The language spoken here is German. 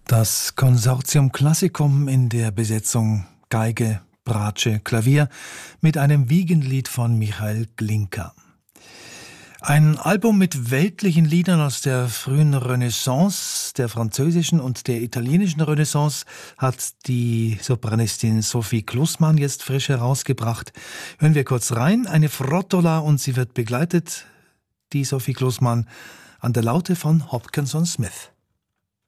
Das Consortium Classicum in der Besetzung Geige, Bratsche, Klavier mit einem Wiegenlied von Michael Glinka. Ein Album mit weltlichen Liedern aus der frühen Renaissance, der französischen und der italienischen Renaissance hat die Sopranistin Sophie Glussmann jetzt frisch herausgebracht. Hören wir kurz rein, eine Frottola, und sie wird begleitet, die Sophie Glussmann, an der Laute von Hopkins & Smith.